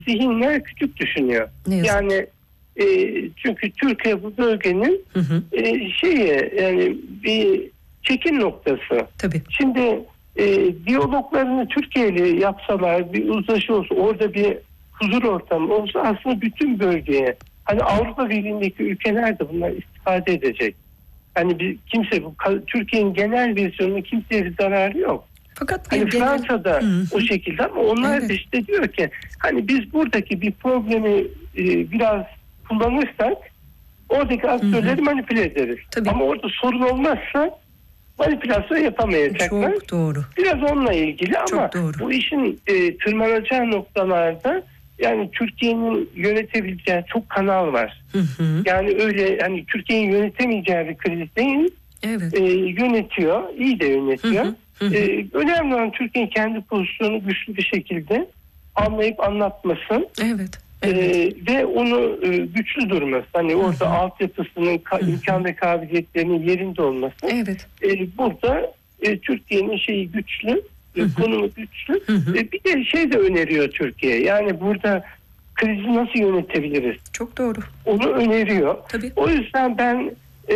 zihinler küçük düşünüyor. Yani çünkü Türkiye bu bölgenin yani bir çekim noktası. Tabii. Şimdi diyaloglarını Türkiye ile yapsalar, bir uzlaşı olsa, orada bir huzur ortamı olsa aslında bütün bölgeye, hani Avrupa Birliği'ndeki ülkeler de bunlar istifade edecek. Hani kimse, Türkiye'nin genel vizyonunun kimseye bir zararı yok. Fakat hani Fransa'da o şekilde, ama onlar da işte diyor ki hani biz buradaki bir problemi biraz kullanırsak oradaki aktörleri manipüle ederiz. Tabii. Ama orada sorun olmazsa manipülasyon yapamayacaklar. Çok doğru. Biraz onunla ilgili ama bu işin tırmanacağı noktalarda yani Türkiye'nin yönetebileceği çok kanal var. Yani öyle hani Türkiye'nin yönetemeyeceği bir kriz değil. Evet. Yönetiyor, iyi de yönetiyor. Önemli olan Türkiye'nin kendi pozisyonunu güçlü bir şekilde anlayıp anlatması. Evet. Ve onu güçlü durması. Hani orada altyapısının imkan ve kabiliyetlerinin yerinde olması. Evet. Burada Türkiye'nin şeyi güçlü, konumu güçlü. Bir de de öneriyor Türkiye. Yani burada krizi nasıl yönetebiliriz? Çok doğru. Onu öneriyor. Tabii. O yüzden ben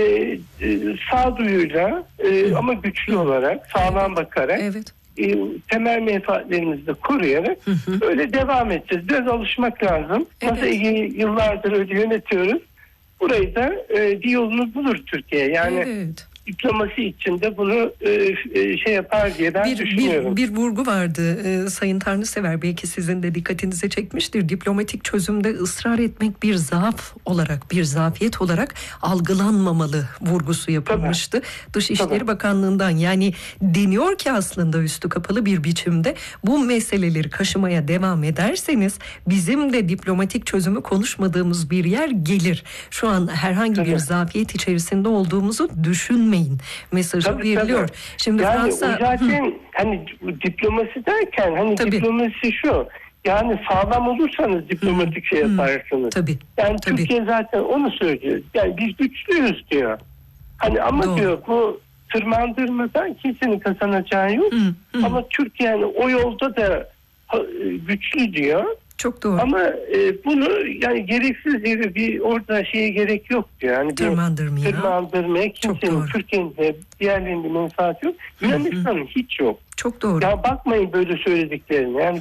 sağduyuyla ama güçlü olarak, sağlam bakarak temel menfaatlerimizi de koruyarak öyle devam edeceğiz. Biraz alışmak lazım. Nasıl Ege'yi yıllardır öyle yönetiyoruz. Burayı da bir yolunu bulur Türkiye. Yani diplomasi içinde bunu yapar diye ben düşünüyorum. Bir vurgu vardı Sayın Tanrısever, belki sizin de dikkatinize çekmiştir. Diplomatik çözümde ısrar etmek bir zaaf olarak, bir zafiyet olarak algılanmamalı vurgusu yapılmıştı. Dışişleri Bakanlığı'ndan. Yani deniyor ki aslında üstü kapalı bir biçimde bu meseleleri kaşımaya devam ederseniz bizim de diplomatik çözümü konuşmadığımız bir yer gelir. Şu an herhangi bir zafiyet içerisinde olduğumuzu düşünmeyin mesajı veriliyor. Şimdi yani Fransa zaten hani diplomasi derken hani diplomasi şu, yani sağlam olursanız diplomatik yaparsınız. Yani Türkiye zaten onu söylüyor. Yani biz güçlüyüz diyor. Hani ama diyor bu tırmandırmadan kimsenin kazanacağı yok. Ama Türkiye yani o yolda da güçlü diyor. Çok doğru. Ama bunu yani gereksiz yere bir orada şeye gerek yok diyor. Yani tırmandırmaya kimsenin, Türkiye'nin de diğerlerinin de menfaati yok. Yunanistan'ın hiç yok. Çok doğru. Ya bakmayın böyle söylediklerine. Yani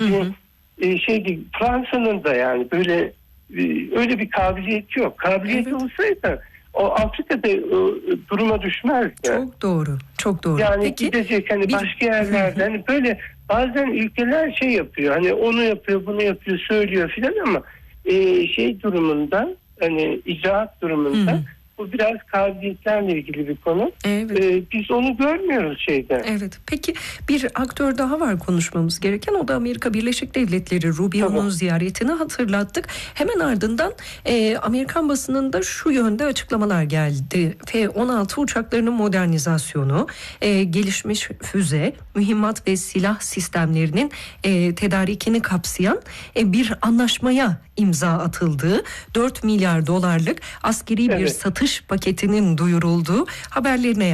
Fransa'nın da yani böyle öyle bir kabiliyeti yok. Kabiliyeti olsaydı o Afrika'da duruma düşmezdi. Çok doğru. Çok doğru. Yani gidecek hani başka yerlerde hani böyle bazen ülkeler yapıyor. Hani onu yapıyor, bunu yapıyor, söylüyor filan ama durumunda hani icraat durumunda bu biraz kabiliyetlerle ilgili bir konu. Biz onu görmüyoruz şeyden. Evet. Peki bir aktör daha var konuşmamız gereken. O da Amerika Birleşik Devletleri. Rubio'nun ziyaretini hatırlattık. Hemen ardından Amerikan basınında şu yönde açıklamalar geldi. F-16 uçaklarının modernizasyonu, gelişmiş füze, mühimmat ve silah sistemlerinin tedarikini kapsayan bir anlaşmaya imza atıldığı, 4 milyar dolarlık askeri bir satış paketinin duyurulduğu haberleri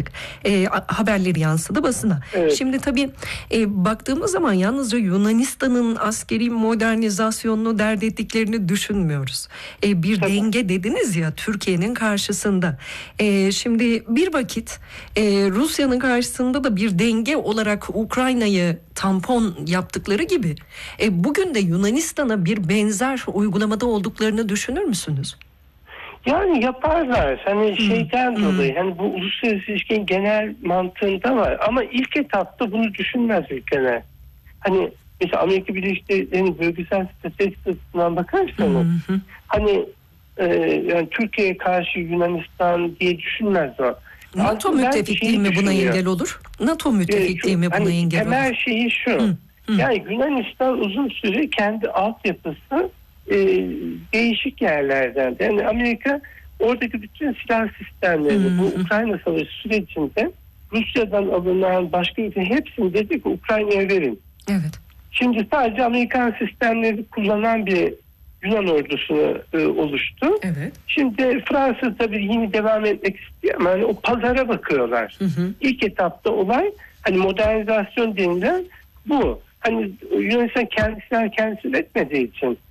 yansıdı basına. Şimdi tabii baktığımız zaman yalnızca Yunanistan'ın askeri modernizasyonunu dert ettiklerini düşünmüyoruz. Bir denge dediniz ya Türkiye'nin karşısında. Şimdi bir vakit Rusya'nın karşısında da bir denge olarak Ukrayna'yı tampon yaptıkları gibi bugün de Yunanistan'a bir benzer uygulamada olduklarını düşünür müsünüz? Yani yaparlar. Hani dolayı hani bu uluslararası ilişkinin genel mantığında var. Ama ilk etapta bunu düşünmez ülkeler. Hani mesela Amerika Birleşik Devletleri'nin bölgesel stratejik açısından bakarsanız hani yani Türkiye'ye karşı Yunanistan diye düşünmez o. NATO müttefikliği mi buna engel olur? NATO müttefikliği mi buna engel olur? Temel şeyi şu. Yani Yunanistan uzun süre kendi altyapısı değişik yerlerden. Yani Amerika oradaki bütün silah sistemlerini bu Ukrayna Savaşı sürecinde Rusya'dan alınan başka ülke hepsini dedi ki Ukrayna'ya verin. Evet. Şimdi sadece Amerikan sistemleri kullanan bir Yunan ordusunu oluştu. Evet. Şimdi Fransa tabii yine devam etmek istiyor ama hani o pazara bakıyorlar. İlk etapta olay hani modernizasyon denilen bu. hani Yunanistan kendisi etmediği için